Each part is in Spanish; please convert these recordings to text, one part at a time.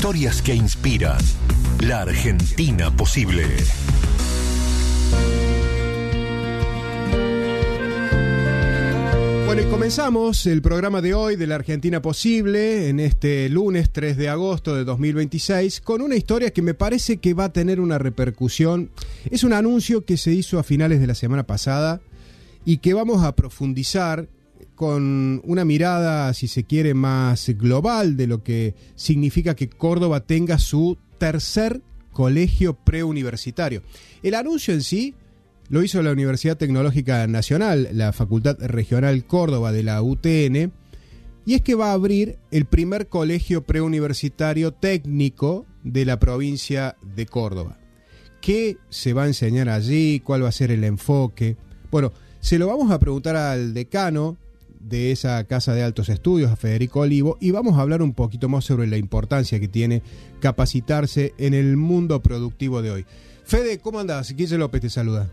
Historias que inspiran. La Argentina posible. Bueno, y comenzamos el programa de hoy de La Argentina Posible en este lunes 3 de agosto de 2026 con una historia que me parece que va a tener una repercusión. Es un anuncio que se hizo a finales de la semana pasada y que vamos a profundizar con una mirada, si se quiere, más global de lo que significa que Córdoba tenga su tercer colegio preuniversitario. El anuncio en sí lo hizo la Universidad Tecnológica Nacional, la Facultad Regional Córdoba de la UTN, y es que va a abrir el primer colegio preuniversitario técnico de la provincia de Córdoba. ¿Qué se va a enseñar allí? ¿Cuál va a ser el enfoque? Bueno, se lo vamos a preguntar al decano de esa casa de altos estudios, a Federico Olivo, y vamos a hablar un poquito más sobre la importancia que tiene capacitarse en el mundo productivo de hoy. Fede, ¿cómo andás? Guille López te saluda.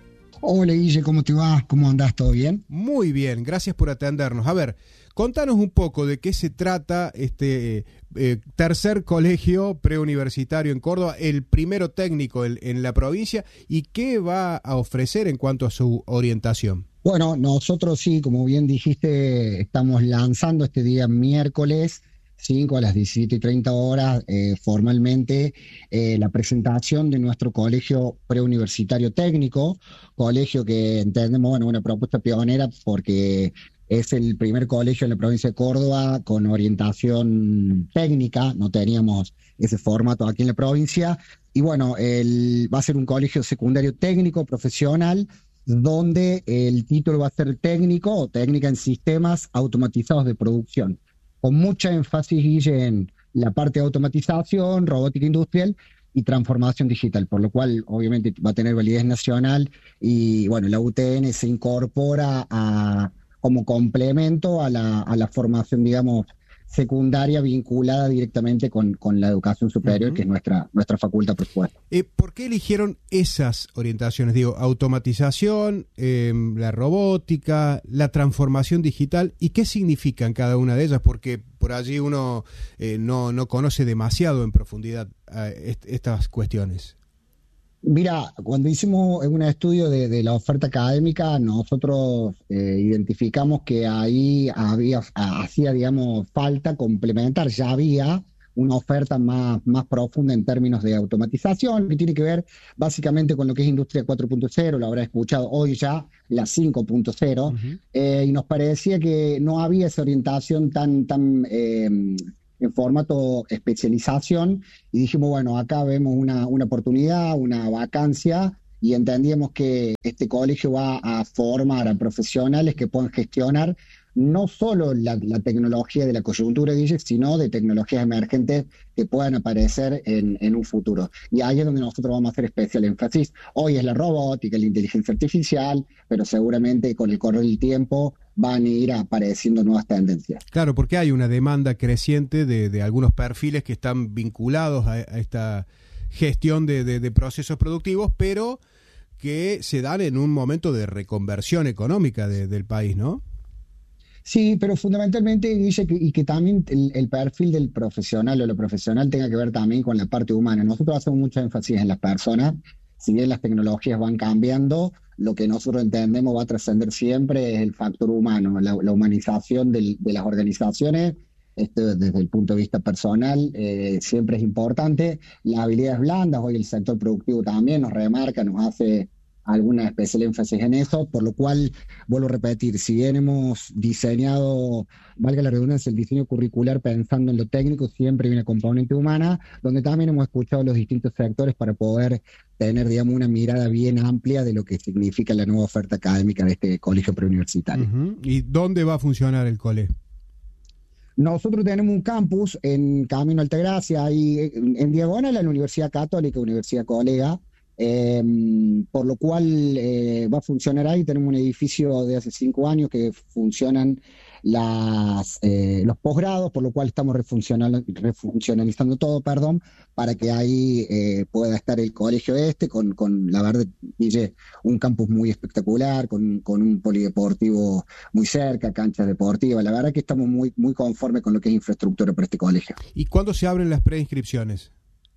Hola Guille, ¿cómo te va? ¿Cómo andás? ¿Todo bien? Muy bien, gracias por atendernos. A ver, contanos un poco de qué se trata este tercer colegio preuniversitario en Córdoba, el primero técnico en la provincia, y qué va a ofrecer en cuanto a su orientación. Bueno, nosotros sí, como bien dijiste, estamos lanzando este día miércoles 5 a las 17:30 formalmente la presentación de nuestro colegio preuniversitario técnico, colegio que entendemos, bueno, una propuesta pionera porque es el primer colegio en la provincia de Córdoba con orientación técnica, no teníamos ese formato aquí en la provincia, y bueno, va a ser un colegio secundario técnico profesional, donde el título va a ser técnico o técnica en sistemas automatizados de producción, con mucha énfasis, Guille, en la parte de automatización, robótica industrial y transformación digital, por lo cual obviamente va a tener validez nacional y bueno, la UTN se incorpora como complemento a la formación, digamos, secundaria vinculada directamente con la educación superior, que es nuestra facultad, por supuesto. ¿Por qué eligieron esas orientaciones? Digo, automatización, la robótica, la transformación digital, ¿y qué significan cada una de ellas? Porque por allí uno no conoce demasiado en profundidad estas cuestiones. Mira, cuando hicimos un estudio de la oferta académica, nosotros identificamos que ahí hacía, digamos, falta complementar. Ya había una oferta más profunda en términos de automatización, que tiene que ver básicamente con lo que es Industria 4.0, lo habrá escuchado hoy ya, la 5.0, y nos parecía que no había esa orientación tan en formato especialización, y dijimos, bueno, acá vemos una oportunidad, una vacancia, y entendíamos que este colegio va a formar a profesionales que puedan gestionar no solo la tecnología de la coyuntura, sino de tecnologías emergentes que puedan aparecer en un futuro. Y ahí es donde nosotros vamos a hacer especial énfasis. Hoy es la robótica, la inteligencia artificial, pero seguramente con el correr del tiempo van a ir apareciendo nuevas tendencias. Claro, porque hay una demanda creciente de algunos perfiles que están vinculados a esta gestión de procesos productivos, pero que se dan en un momento de reconversión económica del país, ¿no? Sí, pero fundamentalmente dice que también el perfil del profesional o lo profesional tenga que ver también con la parte humana. Nosotros hacemos mucho énfasis en las personas. Si bien las tecnologías van cambiando, lo que nosotros entendemos va a trascender siempre es el factor humano, la humanización de las organizaciones. Desde el punto de vista personal siempre es importante. Las habilidades blandas, hoy el sector productivo también nos remarca, nos hace alguna especial énfasis en eso, por lo cual, vuelvo a repetir, si bien hemos diseñado, valga la redundancia, el diseño curricular pensando en lo técnico, siempre hay una componente humana, donde también hemos escuchado los distintos sectores para poder tener, digamos, una mirada bien amplia de lo que significa la nueva oferta académica de este colegio preuniversitario. ¿Y dónde va a funcionar el cole? Nosotros tenemos un campus en Camino Altagracia, ahí en diagonal a la Universidad Católica, Universidad Colega, por lo cual va a funcionar ahí. Tenemos un edificio de hace 5 años que funcionan los posgrados, por lo cual estamos refuncionalizando todo, perdón, para que ahí pueda estar el colegio con la verdad, Guille, un campus muy espectacular, con un polideportivo muy cerca, canchas deportivas. La verdad que estamos muy, muy conformes con lo que es infraestructura para este colegio. ¿Y cuándo se abren las preinscripciones?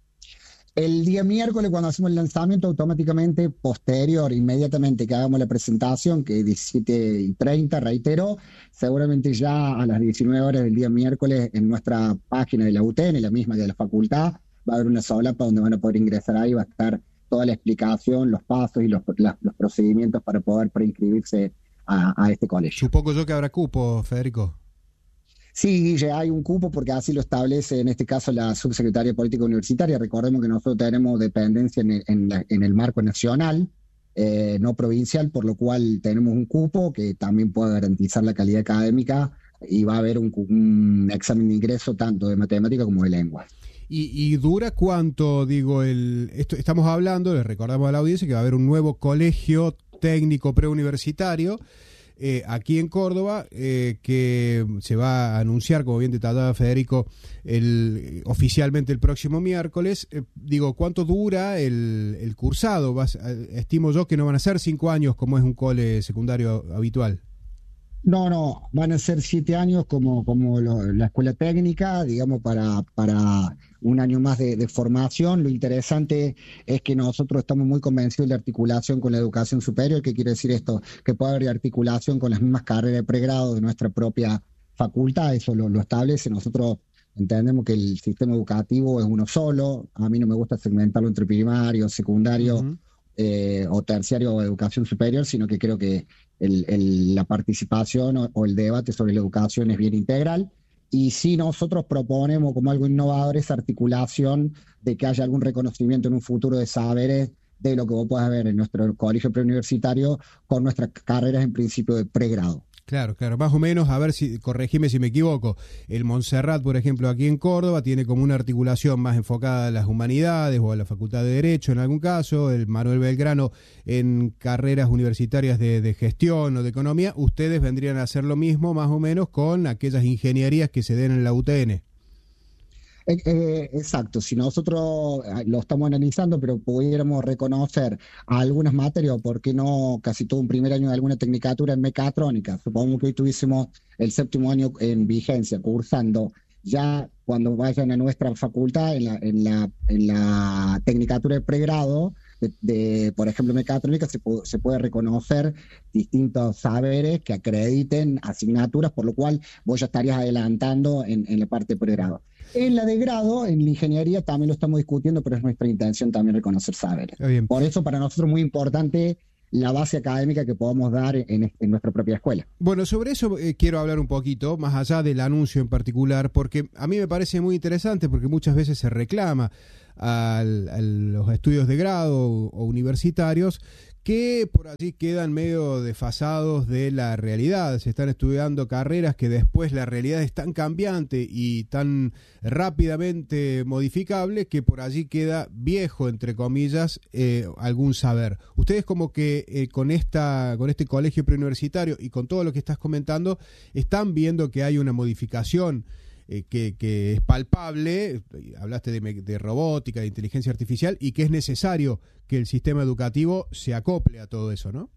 El día miércoles, cuando hacemos el lanzamiento, automáticamente, inmediatamente que hagamos la presentación, que es 17:30, reitero, seguramente ya a las 19 horas del día miércoles en nuestra página de la UTN, la misma que de la facultad, va a haber una solapa donde van a poder ingresar ahí, va a estar toda la explicación, los pasos y los procedimientos para poder preinscribirse a este colegio. Supongo yo que habrá cupo, Federico. Sí, Guille, hay un cupo porque así lo establece en este caso la subsecretaria de Política Universitaria. Recordemos que nosotros tenemos dependencia en el marco nacional, no provincial, por lo cual tenemos un cupo que también puede garantizar la calidad académica y va a haber un examen de ingreso tanto de matemática como de lengua. ¿Y dura cuánto? Digo, estamos hablando, les recordamos a la audiencia que va a haber un nuevo colegio técnico preuniversitario aquí en Córdoba, que se va a anunciar, como bien detallaba Federico, oficialmente el próximo miércoles. Digo, ¿cuánto dura el cursado? Estimo yo que no van a ser 5 años como es un cole secundario habitual. No, van a ser 7 años como la escuela técnica, digamos, para un año más de formación. Lo interesante es que nosotros estamos muy convencidos de articulación con la educación superior. ¿Qué quiere decir esto? Que puede haber articulación con las mismas carreras de pregrado de nuestra propia facultad, eso lo establece. Nosotros entendemos que el sistema educativo es uno solo. A mí no me gusta segmentarlo entre primario, secundario. Uh-huh. O terciario o educación superior, sino que creo que la participación o el debate sobre la educación es bien integral. Y sí, nosotros proponemos como algo innovador esa articulación de que haya algún reconocimiento en un futuro de saberes de lo que vos podés ver en nuestro colegio preuniversitario con nuestras carreras en principio de pregrado. Claro, más o menos, a ver si, corregime si me equivoco, el Montserrat, por ejemplo, aquí en Córdoba, tiene como una articulación más enfocada a las humanidades o a la Facultad de Derecho en algún caso, el Manuel Belgrano en carreras universitarias de gestión o de economía. Ustedes vendrían a hacer lo mismo más o menos con aquellas ingenierías que se den en la UTN. Exacto, si nosotros lo estamos analizando, pero pudiéramos reconocer a algunas materias, o por qué no casi todo un primer año de alguna tecnicatura en mecatrónica, supongamos que hoy tuviésemos el 7º año en vigencia, cursando, ya cuando vayan a nuestra facultad en la tecnicatura de pregrado, por ejemplo, mecatrónica, se puede reconocer distintos saberes que acrediten asignaturas, por lo cual vos ya estarías adelantando en la parte de pregrado. En la de grado, en la ingeniería, también lo estamos discutiendo, pero es nuestra intención también reconocer saberes. Por eso, para nosotros es muy importante la base académica que podamos dar en nuestra propia escuela. Bueno, sobre eso quiero hablar un poquito, más allá del anuncio en particular, porque a mí me parece muy interesante, porque muchas veces se reclama a los estudios de grado o universitarios que por allí quedan medio desfasados de la realidad. Se están estudiando carreras que después la realidad es tan cambiante y tan rápidamente modificable que por allí queda viejo, entre comillas, algún saber. Ustedes como que con este colegio preuniversitario y con todo lo que estás comentando, están viendo que hay una modificación que es palpable. Hablaste de robótica, de inteligencia artificial, y que es necesario que el sistema educativo se acople a todo eso, ¿no?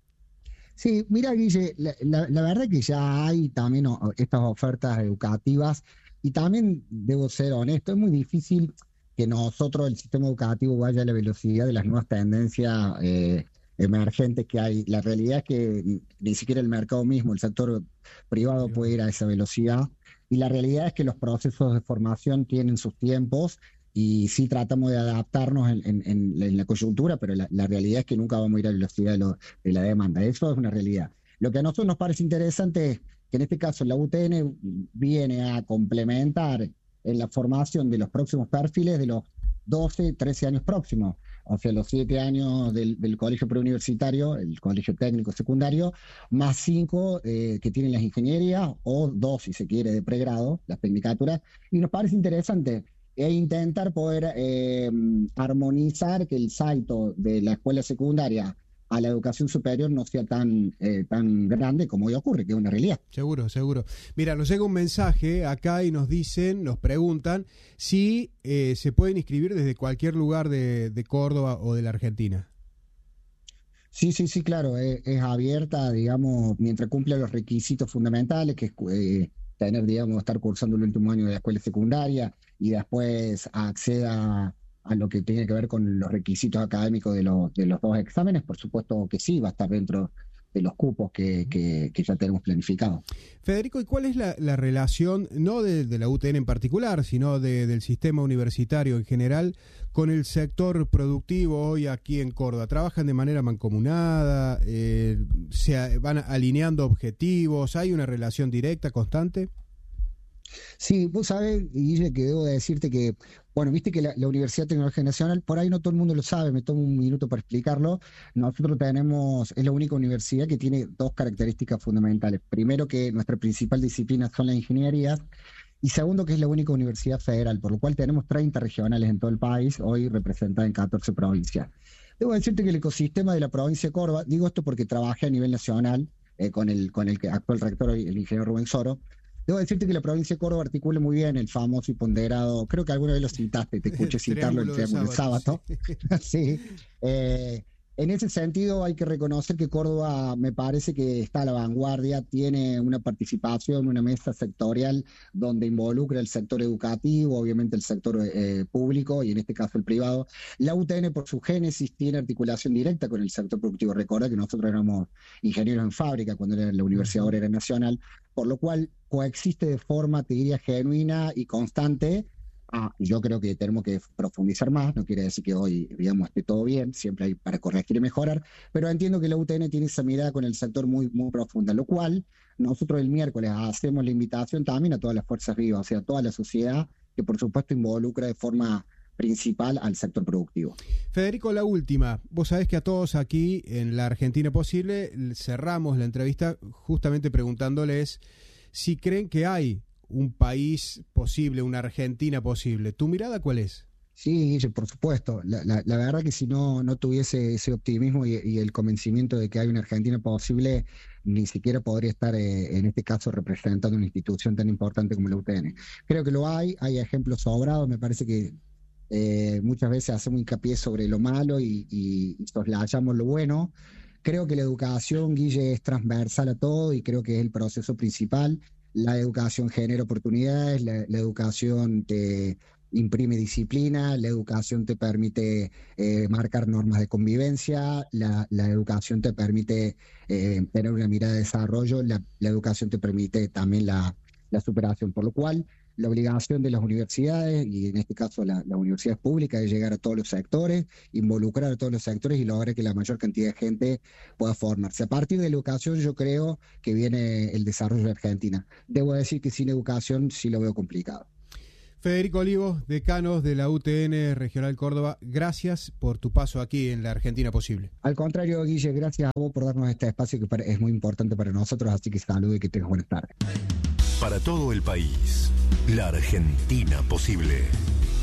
Sí, mira, Guille, la verdad que ya hay también estas ofertas educativas, y también debo ser honesto, es muy difícil que nosotros, el sistema educativo, vaya a la velocidad de las nuevas tendencias emergentes que hay. La realidad es que ni siquiera el mercado mismo, el sector privado puede ir a esa velocidad. Y la realidad es que los procesos de formación tienen sus tiempos y sí tratamos de adaptarnos en la coyuntura, pero la realidad es que nunca vamos a ir a la velocidad de la demanda. Eso es una realidad. Lo que a nosotros nos parece interesante es que en este caso la UTN viene a complementar en la formación de los próximos perfiles de los 12, 13 años próximos. O sea, los 7 años del colegio preuniversitario, el colegio técnico secundario, más 5 que tienen las ingenierías, o 2 si se quiere de pregrado, las tecnicaturas, y nos parece interesante intentar poder armonizar que el salto de la escuela secundaria a la educación superior no sea tan grande como hoy ocurre, que es una realidad. Seguro, seguro. Mira, nos llega un mensaje acá y nos preguntan si se pueden inscribir desde cualquier lugar de Córdoba o de la Argentina. Sí, claro, es abierta, digamos, mientras cumpla los requisitos fundamentales, que es tener, digamos, estar cursando el último año de la escuela secundaria y después acceda a lo que tiene que ver con los requisitos académicos de los dos exámenes. Por supuesto que sí, va a estar dentro de los cupos que ya tenemos planificados. Federico, ¿y cuál es la relación, no de la UTN en particular, sino del sistema universitario en general, con el sector productivo hoy aquí en Córdoba? ¿Trabajan de manera mancomunada? ¿Se van alineando objetivos? ¿Hay una relación directa, constante? Sí, vos sabés, Guille, que debo de decirte que, bueno, viste que la Universidad Tecnológica Nacional, por ahí no todo el mundo lo sabe, me tomo un minuto para explicarlo. Nosotros es la única universidad que tiene dos características fundamentales. Primero, que nuestra principal disciplina son las ingenierías, y segundo, que es la única universidad federal, por lo cual tenemos 30 regionales en todo el país, hoy representadas en 14 provincias. Debo decirte que el ecosistema de la provincia de Córdoba, digo esto porque trabajé a nivel nacional con el actual rector, el ingeniero Rubén Soro. Debo decirte que la provincia de Córdoba articula muy bien el famoso y ponderado, creo que alguna vez lo citaste, te escuché citarlo, el Triángulo del Sábado. Sí. En ese sentido hay que reconocer que Córdoba me parece que está a la vanguardia, tiene una participación, una mesa sectorial donde involucra el sector educativo, obviamente el sector público y en este caso el privado. La UTN por su génesis tiene articulación directa con el sector productivo. Recuerda que nosotros éramos ingenieros en fábrica cuando la Universidad Obrera Nacional, por lo cual coexiste de forma, te diría, genuina y constante. Yo creo que tenemos que profundizar más, no quiere decir que hoy, digamos, esté todo bien, siempre hay para corregir y mejorar, pero entiendo que la UTN tiene esa mirada con el sector muy, muy profunda, lo cual nosotros el miércoles hacemos la invitación también a todas las fuerzas vivas, o sea, a toda la sociedad, que por supuesto involucra de forma principal al sector productivo. Federico, la última. Vos sabés que a todos aquí en la Argentina Posible cerramos la entrevista justamente preguntándoles si creen que hay un país posible, una Argentina posible. ¿Tu mirada cuál es? Sí, Guille, por supuesto. La verdad que si no tuviese ese optimismo y el convencimiento de que hay una Argentina posible, ni siquiera podría estar en este caso representando una institución tan importante como la UTN. Creo que lo hay ejemplos sobrados, me parece que muchas veces hacemos hincapié sobre lo malo y soslayamos lo bueno. Creo que la educación, Guille, es transversal a todo y creo que es el proceso principal. La educación genera oportunidades, la educación te imprime disciplina, la educación te permite marcar normas de convivencia, la educación te permite tener una mirada de desarrollo, la educación te permite también la superación, por lo cual la obligación de las universidades, y en este caso las universidades públicas, es llegar a todos los sectores, involucrar a todos los sectores y lograr que la mayor cantidad de gente pueda formarse. A partir de la educación yo creo que viene el desarrollo de Argentina. Debo decir que sin educación sí lo veo complicado. Federico Olivo, decano de la UTN Regional Córdoba, gracias por tu paso aquí en la Argentina Posible. Al contrario, Guille, gracias a vos por darnos este espacio que es muy importante para nosotros, así que saludo y que tengas buenas tardes. Para todo el país, la Argentina Posible.